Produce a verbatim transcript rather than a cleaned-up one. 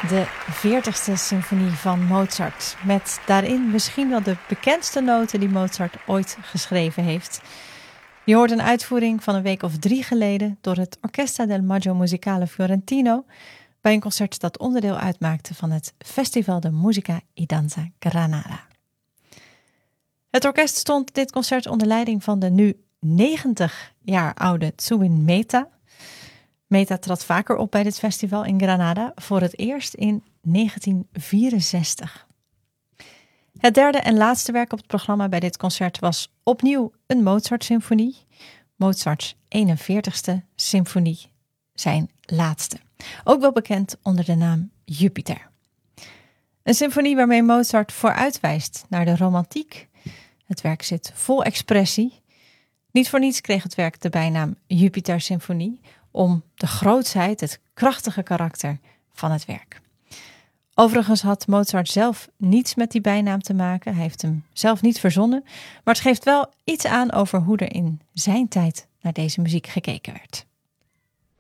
De veertigste symfonie van Mozart, met daarin misschien wel de bekendste noten die Mozart ooit geschreven heeft. Je hoort een uitvoering van een week of drie geleden door het Orchestra del Maggio Musicale Fiorentino bij een concert dat onderdeel uitmaakte van het Festival de Musica y Danza Granada. Het orkest stond dit concert onder leiding van de nu negentig jaar oude Zubin Mehta. Mehta trad vaker op bij dit festival in Granada, voor het eerst in negentien vierenzestig. Het derde en laatste werk op het programma bij dit concert was opnieuw een Mozart-symfonie. Mozarts eenenveertigste symfonie, zijn laatste. Ook wel bekend onder de naam Jupiter. Een symfonie waarmee Mozart vooruitwijst naar de romantiek. Het werk zit vol expressie. Niet voor niets kreeg het werk de bijnaam Jupiter-symfonie, om de grootsheid, het krachtige karakter van het werk. Overigens had Mozart zelf niets met die bijnaam te maken. Hij heeft hem zelf niet verzonnen, maar het geeft wel iets aan over hoe er in zijn tijd naar deze muziek gekeken werd.